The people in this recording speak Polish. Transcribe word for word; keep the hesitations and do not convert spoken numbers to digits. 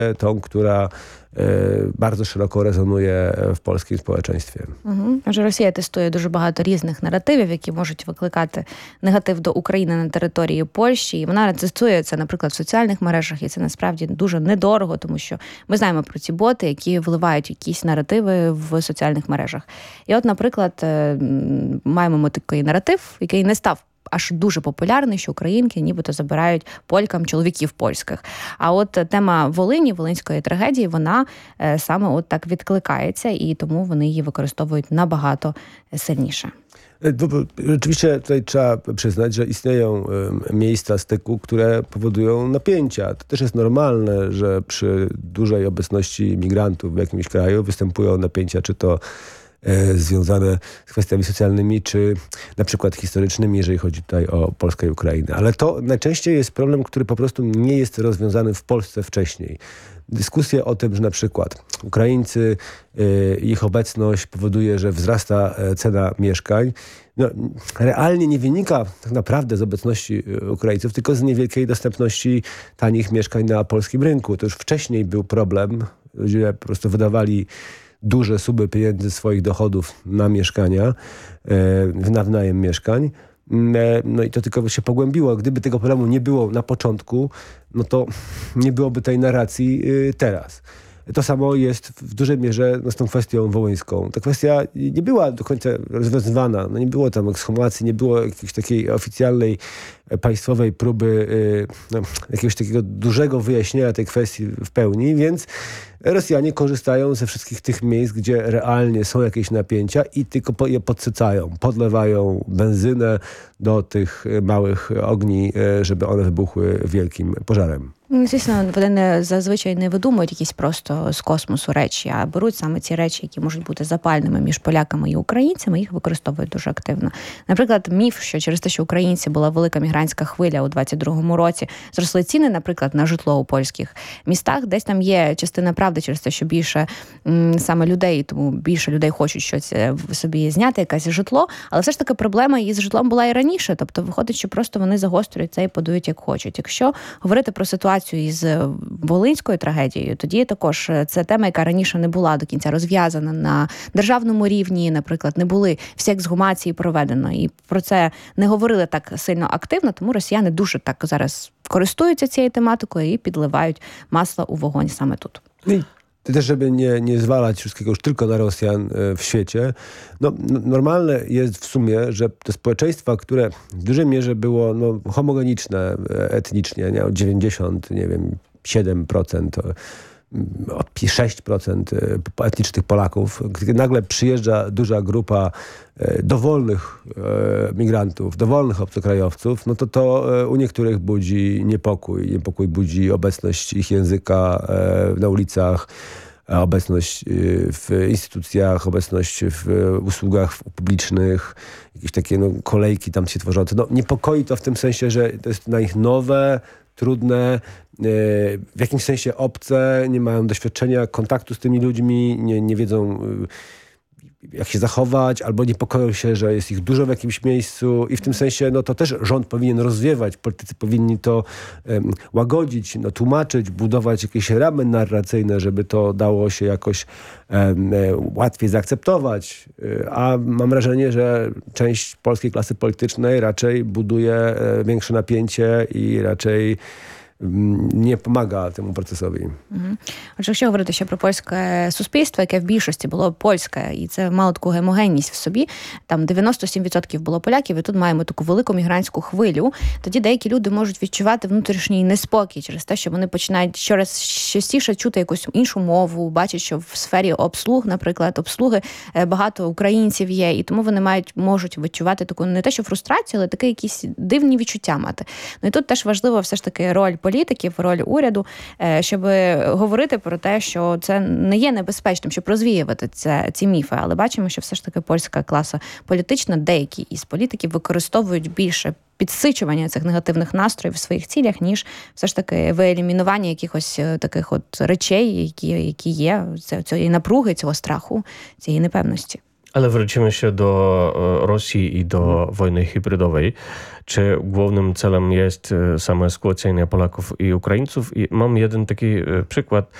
tą, która bardzo szeroko резонує в polskim społeczeństwie. Угу. Адже Росія тестує дуже багато різних наративів, які можуть викликати негатив до України на території Польщі. І вона тестує це, наприклад, в соціальних мережах, і це насправді дуже недорого, тому що ми знаємо про ці боти, які вливають якісь наративи в соціальних мережах. І от, наприклад, маємо ми такий наратив, який не став аж дуже популярний, що українки нібито забирають полькам чоловіків польських. А от тема Волині, волинської трагедії, вона е, саме от так відкликається, і тому вони її використовують nabagато сильніше. Rzeczywiście tutaj trzeba przyznać, że istnieją miejsca styku, które powodują napięcia. To też jest normalne, że przy dużej obecności migrantów w jakimś kraju występują napięcia, czy to związane z kwestiami socjalnymi, czy na przykład historycznymi, jeżeli chodzi tutaj o Polskę i Ukrainę. Ale to najczęściej jest problem, który po prostu nie jest rozwiązany w Polsce wcześniej. Dyskusje o tym, że na przykład Ukraińcy, ich obecność powoduje, że wzrasta cena mieszkań, no, realnie nie wynika tak naprawdę z obecności Ukraińców, tylko z niewielkiej dostępności tanich mieszkań na polskim rynku. To już wcześniej był problem. Ludzie po prostu wydawali duże sumy pieniędzy swoich dochodów na mieszkania, na wynajem mieszkań. No i to tylko się pogłębiło. Gdyby tego problemu nie było na początku, no to nie byłoby tej narracji teraz. To samo jest w dużej mierze no, z tą kwestią wołyńską. Ta kwestia nie była do końca rozwiązywana. No, nie było tam ekshumacji, nie było jakiejś takiej oficjalnej, państwowej próby no, jakiegoś takiego dużego wyjaśnienia tej kwestii w pełni, więc Rosjanie korzystają ze wszystkich tych miejsc, gdzie realnie są jakieś napięcia i tylko je podsycają. Podlewają benzynę do tych małych ogni, żeby one wybuchły wielkim pożarem. Звісно, вони не, зазвичай не видумують якісь просто з космосу речі, а беруть саме ці речі, які можуть бути запальними між поляками і українцями, їх використовують дуже активно. Наприклад, міф, що через те, що українці була велика мігрантська хвиля у двадцять другому році, зросли ціни, наприклад, на житло у польських містах, десь там є частина правди через те, що більше м, саме людей, тому більше людей хочуть щось собі зняти, якесь житло, але все ж таки проблема із житлом була і раніше, тобто виходить, що просто вони загострюють це і подають як хочуть. Якщо говорити про ситуацію із волинською трагедією, тоді також це тема, яка раніше не була до кінця розв'язана на державному рівні, наприклад, не були всі ексгумації проведено, і про це не говорили так сильно активно, тому росіяни дуже так зараз користуються цією тематикою і підливають масло у вогонь саме тут. To też, żeby nie, nie zwalać wszystkiego już tylko na Rosjan w świecie, no, normalne jest w sumie, że te społeczeństwa, które w dużej mierze było no, homogeniczne etnicznie, nie, dziewięćdziesiąt, nie wiem, siedem procent, sześć procent etnicznych Polaków, gdy nagle przyjeżdża duża grupa dowolnych migrantów, dowolnych obcokrajowców, no to to u niektórych budzi niepokój. Niepokój budzi obecność ich języka na ulicach, obecność w instytucjach, obecność w usługach publicznych, jakieś takie no, kolejki tam się tworzą. No, niepokoi to w tym sensie, że to jest na nich nowe, trudne, w jakimś sensie obce, nie mają doświadczenia kontaktu z tymi ludźmi, nie, nie wiedzą jak się zachować, albo niepokoją się, że jest ich dużo w jakimś miejscu i w tym sensie no, to też rząd powinien rozwiewać, politycy powinni to um, łagodzić, no, tłumaczyć, budować jakieś ramy narracyjne, żeby to dało się jakoś um, łatwiej zaakceptować. A mam wrażenie, że część polskiej klasy politycznej raczej buduje większe napięcie i raczej не допомагає цьому процесові. Угу. Отже, якщо говорити ще про польське суспільство, яке в більшості було польське, і це мало таку гомогенність в собі, там дев'яносто сім відсотків було поляків, і тут маємо таку велику мігрантську хвилю, тоді деякі люди можуть відчувати внутрішній неспокій через те, що вони починають щораз частіше чути якусь іншу мову, бачать, що в сфері обслуг, наприклад, обслуги багато українців є, і тому вони мають, можуть відчувати таку не те, що фрустрацію, але такі якісь дивні відчуття мати. Ну і тут теж важливо все ж таки роль політиків, роль уряду, щоб говорити про те, що це не є небезпечним, щоб розвіювати це, ці міфи. Але бачимо, що все ж таки польська класа політична, деякі із політиків використовують більше підсичування цих негативних настроїв в своїх цілях, ніж все ж таки виелімінування якихось таких от речей, які, які є, цієї напруги, цього страху, цієї непевності. Ale wrócimy się do Rosji i do hmm. wojny hybrydowej. Czy głównym celem jest same skłócenie Polaków i Ukraińców? I mam jeden taki przykład.